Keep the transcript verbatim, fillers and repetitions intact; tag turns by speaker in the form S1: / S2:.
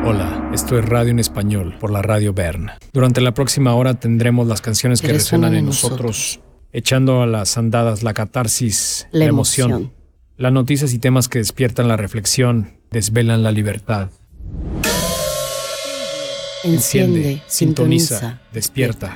S1: Hola, esto es Radio en Español por la Radio Bern. Durante la próxima hora tendremos las canciones que resuenan en nosotros, echando a las andadas la catarsis, la, la emoción, emoción, las noticias y temas que despiertan la reflexión, desvelan la libertad.
S2: Enciende,
S1: Enciende, sintoniza, despierta.